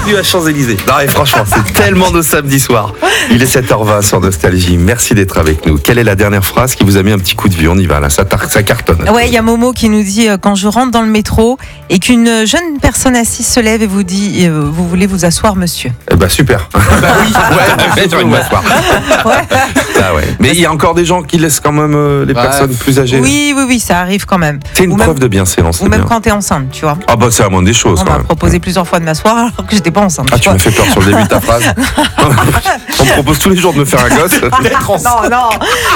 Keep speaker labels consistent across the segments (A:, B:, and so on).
A: Bienvenue à Champs-Élysées. Non, et franchement, c'est tellement de samedi soir. Il est 7h20 sur Nostalgie. Merci d'être avec nous. Quelle est la dernière phrase qui vous a mis un petit coup de vieux? On y va, là, ça cartonne.
B: Ouais, il y a Momo qui nous dit quand je rentre dans le métro et qu'une jeune personne assise se lève et vous dit vous voulez vous asseoir, monsieur.
A: Eh ben, super.
C: Bah oui,
A: Ouais, j'ai envie de m'asseoir. Ah ouais. Mais il y a encore des gens qui laissent quand même les personnes plus âgées.
B: Oui, ça arrive quand même.
A: C'est une
B: Ou
A: preuve
B: même-
A: de bienséance.
B: Ou même
A: bien.
B: quand t'es enceinte, tu vois.
A: Ah bah c'est la moindre des choses.
B: On
A: quand
B: m'a
A: même.
B: proposé plusieurs fois de m'asseoir alors que j'étais pas enceinte.
A: Ah, tu m'as fait peur sur le début de ta phrase. On me propose tous les jours de me faire un gosse.
B: Non.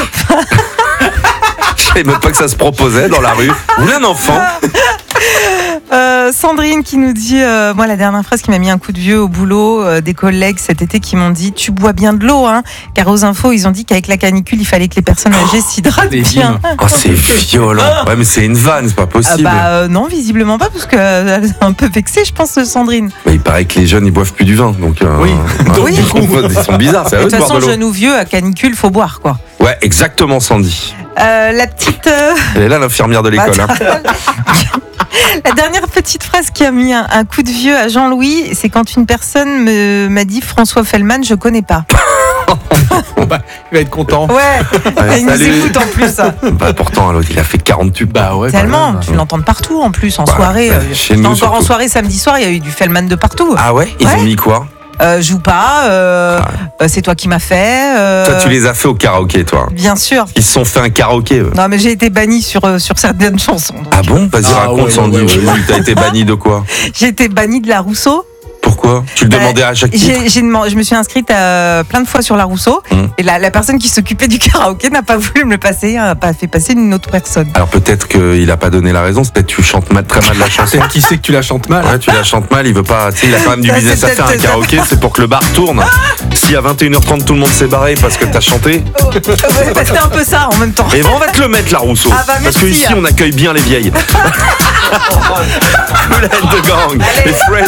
A: Je savais même pas que ça se proposait dans la rue. Vous voulez un enfant?
B: Sandrine qui nous dit moi la dernière phrase qui m'a mis un coup de vieux au boulot, des collègues cet été qui m'ont dit tu bois bien de l'eau hein, car aux infos ils ont dit qu'avec la canicule il fallait que les personnes âgées s'hydratent bien.
A: Oh, c'est violent. Ouais, mais c'est une vanne, c'est pas possible.
B: Non, visiblement pas parce qu'elle est un peu vexée je pense Sandrine.
A: Bah, il paraît que les jeunes ils boivent plus du vin, donc
C: Oui.
B: Oui.
A: du coup, ils sont bizarres. C'est à
B: De
A: eux
B: toute
A: de boire
B: façon
A: de l'eau.
B: jeune ou vieux à canicule faut boire quoi.
A: Ouais, exactement, Sandy.
B: La petite
A: Elle est là, l'infirmière de l'école. Hein.
B: La dernière petite phrase qui a mis un coup de vieux à Jean-Louis, c'est quand une personne m'a dit François Fellman, je connais pas.
C: Bah, il va être content.
B: Ouais, il nous
A: salut.
B: écoute en plus.
A: Bah, pourtant, l'autre, il a fait 40 tubes.
C: Bah ouais.
B: Tellement,
C: quand
B: tu
C: même.
B: l'entends de partout en plus, en
A: Bah,
B: soirée.
A: chez
B: J'étais
A: nous,
B: encore en
A: surtout.
B: soirée samedi soir, il y a eu du Fellman de partout.
A: Ah ouais? Ils
B: Ouais.
A: ont mis quoi?
B: Joue pas, c'est toi qui m'as fait.
A: Toi, tu les as fait au karaoké, toi.
B: Bien sûr.
A: Ils se sont fait un karaoké, eux.
B: Non, mais j'ai été bannie sur certaines chansons. donc.
A: Ah bon? Vas-y,
C: Ah
A: raconte,
C: ouais,
A: Sandy.
C: ouais.
A: T'as été banni de quoi?
B: J'ai été bannie de la Rousseau.
A: Pourquoi? Tu le
B: Bah,
A: demandais à chaque titre?
B: Je me suis inscrite plein de fois sur la Rousseau et la personne qui s'occupait du karaoké n'a pas voulu me le passer, n'a pas fait passer une autre personne.
A: Alors peut-être qu'il a pas donné la raison, c'est peut-être que tu chantes très mal la chanson.
C: Peut-être qui sait que tu la chantes mal.
A: Ouais, tu la chantes mal, il veut pas. Tu sais, il a quand même du
B: Ça,
A: business
B: c'est
A: à faire. Un
B: peut-être-
A: karaoké, c'est pour que le bar tourne. Si à 21h30 tout le monde s'est barré parce que t'as chanté,
B: Ouais, bah, c'était un peu ça en même temps.
A: et ben on va te le mettre, la Rousseau.
B: Ah bah,
A: parce que
B: merci.
A: ici on accueille bien les vieilles. Moulin de gang, les Friends